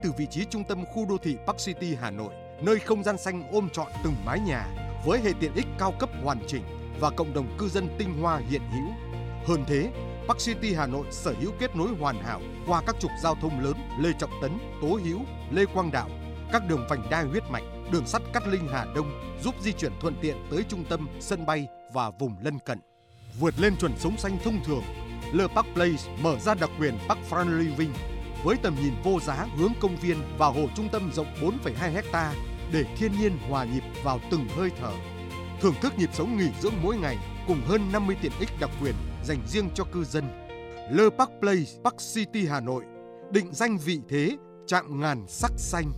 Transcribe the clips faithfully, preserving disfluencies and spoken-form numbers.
Từ vị trí trung tâm khu đô thị Park City Hà Nội, nơi không gian xanh ôm trọn từng mái nhà với hệ tiện ích cao cấp hoàn chỉnh và cộng đồng cư dân tinh hoa hiện hữu. Hơn thế, Park City Hà Nội sở hữu kết nối hoàn hảo qua các trục giao thông lớn Lê Trọng Tấn, Tố Hữu, Lê Quang Đạo, các đường vành đai huyết mạch, đường sắt Cát Linh Hà Đông giúp di chuyển thuận tiện tới trung tâm, sân bay và vùng lân cận. Vượt lên chuẩn sống xanh thông thường, Le Park Place mở ra đặc quyền Park Front Living với tầm nhìn vô giá hướng công viên và hồ trung tâm rộng bốn phẩy hai héc ta để thiên nhiên hòa nhịp vào từng hơi thở. Thưởng thức nhịp sống nghỉ dưỡng mỗi ngày cùng hơn năm mươi tiện ích đặc quyền dành riêng cho cư dân. Le Park Place, Park City Hà Nội, định danh vị thế, chạm ngàn sắc xanh.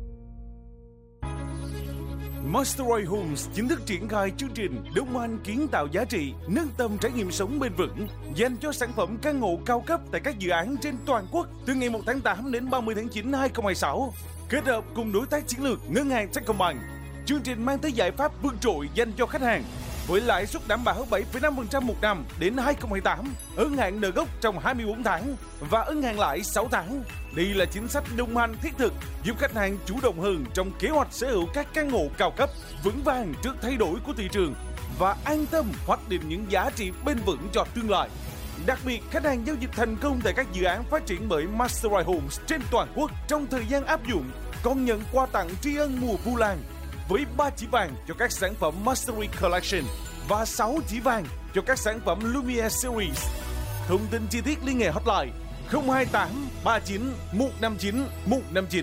Mastery Homes chính thức triển khai chương trình đồng hành kiến tạo giá trị, nâng tầm trải nghiệm sống bền vững dành cho sản phẩm căn hộ cao cấp tại các dự án trên toàn quốc từ ngày một tháng tám đến ba mươi tháng chín năm hai nghìn không trăm hai mươi sáu. Kết hợp cùng đối tác chiến lược ngân hàng Techcombank, chương trình mang tới giải pháp vượt trội dành cho khách hàng với lãi suất đảm bảo bảy phẩy năm phần trăm một năm đến hai nghìn không trăm hai mươi tám, ân hạn nợ gốc trong hai mươi bốn tháng và ân hạn lãi sáu tháng. Đây là chính sách đồng hành thiết thực giúp khách hàng chủ động hơn trong kế hoạch sở hữu các căn hộ cao cấp, vững vàng trước thay đổi của thị trường và an tâm hoạch định những giá trị bền vững cho tương lai. Đặc biệt, khách hàng giao dịch thành công tại các dự án phát triển bởi Mastery Homes trên toàn quốc trong thời gian áp dụng còn nhận quà tặng tri ân mùa Vu Lan với ba chỉ vàng cho các sản phẩm Mastery Collection và sáu chỉ vàng cho các sản phẩm Lumiere Series. Thông tin chi tiết liên hệ hotline không hai tám ba chín một năm chín một năm chín.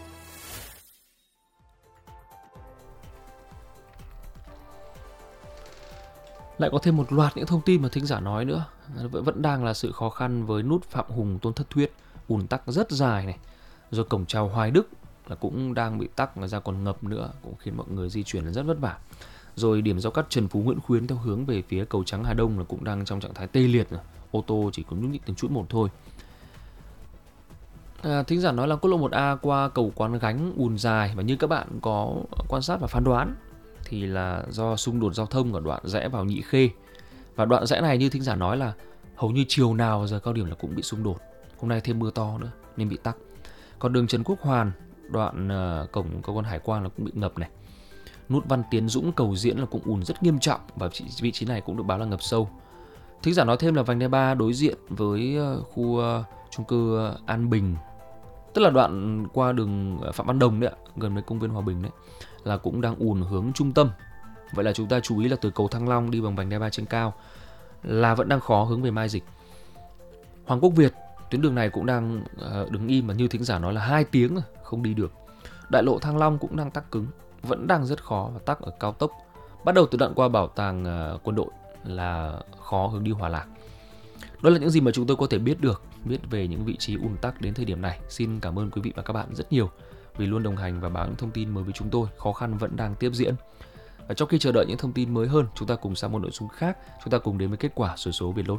Lại có thêm một loạt những thông tin mà thính giả nói nữa. Vẫn vẫn đang là sự khó khăn với nút Phạm Hùng Tôn Thất Thuyết, ùn tắc rất dài này. Rồi cổng chào Hoài Đức là cũng đang bị tắc, ra còn ngập nữa, cũng khiến mọi người di chuyển rất vất vả. Rồi điểm giao cắt Trần Phú Nguyễn Khuyến theo hướng về phía cầu Trắng Hà Đông là cũng đang trong trạng thái tê liệt rồi. Ô tô chỉ có nhúc nhích từng chút một thôi. À, thính giả nói là quốc lộ một A qua cầu Quán Gánh ùn dài, và như các bạn có quan sát và phán đoán thì là do xung đột giao thông ở đoạn rẽ vào Nhị Khê. Và đoạn rẽ này như thính giả nói là hầu như chiều nào giờ cao điểm là cũng bị xung đột. Hôm nay thêm mưa to nữa nên bị tắc. Còn đường Trần Quốc Hoàn đoạn uh, cổng cơ quan hải quan là cũng bị ngập này. Nút Văn Tiến Dũng cầu Diễn là cũng ùn rất nghiêm trọng, và vị trí này cũng được báo là ngập sâu. Thính giả nói thêm là vành đai ba đối diện với uh, khu uh, chung cư uh, An Bình, tức là đoạn qua đường Phạm Văn Đồng đấy ạ, gần với công viên Hòa Bình đấy, là cũng đang ùn hướng trung tâm. Vậy là chúng ta chú ý là từ cầu Thăng Long đi bằng vành đai ba trên cao là vẫn đang khó hướng về Mai Dịch. Hoàng Quốc Việt, tuyến đường này cũng đang uh, đứng im, mà như thính giả nói là hai tiếng rồi, không đi được. Đại lộ Thăng Long cũng đang tắc cứng, vẫn đang rất khó, và tắc ở cao tốc. Bắt đầu từ đoạn qua bảo tàng uh, quân đội là khó hướng đi Hòa Lạc. Đó là những gì mà chúng tôi có thể biết được, biết về những vị trí ùn tắc đến thời điểm này. Xin cảm ơn quý vị và các bạn rất nhiều vì luôn đồng hành và báo những thông tin mới với chúng tôi. Khó khăn vẫn đang tiếp diễn. Và trong khi chờ đợi những thông tin mới hơn, chúng ta cùng sang một nội dung khác. Chúng ta cùng đến với kết quả xổ số Việt Lốt.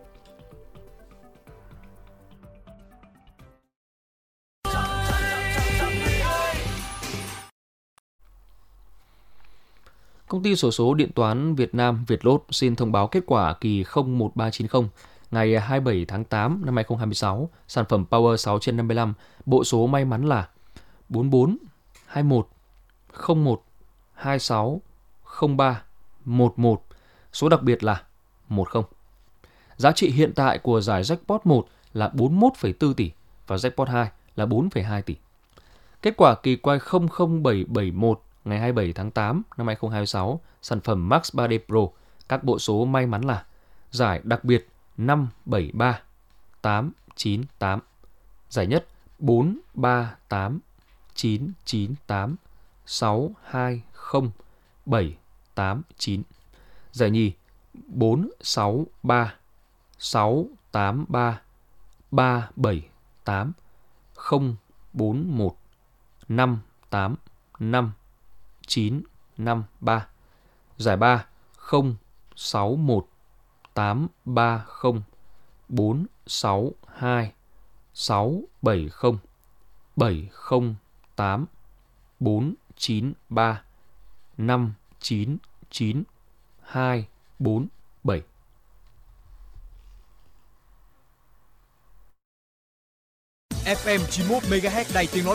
Công ty xổ số điện toán Việt Nam Vietlott xin thông báo kết quả kỳ không một ba chín không ngày hai mươi bảy tháng tám năm hai nghìn không trăm hai mươi sáu, sản phẩm Power sáu trên năm mươi lăm, bộ số may mắn là bốn bốn, hai mốt, không một, hai sáu, không ba, một một, số đặc biệt là một không. Giá trị hiện tại của giải Jackpot một là bốn mươi mốt phẩy bốn tỷ và Jackpot hai là bốn phẩy hai tỷ. Kết quả kỳ quay không không bảy bảy mốt ngày hai mươi bảy tháng tám năm hai nghìn không trăm hai mươi sáu, sản phẩm Max ba D Pro, các bộ số may mắn là giải đặc biệt năm bảy ba, tám chín tám, giải nhất bốn ba tám, chín chín tám, sáu hai không, bảy tám chín, giải nhì bốn sáu ba, sáu tám ba, ba bảy tám, không bốn một, năm tám năm, chín năm ba, giải ba không sáu một, tám ba không, bốn sáu hai, sáu bảy không, bảy không tám, bốn chín ba, năm chín chín, hai bốn bảy. ép em chín mươi mốt mê ga héc Đài Tiếng nói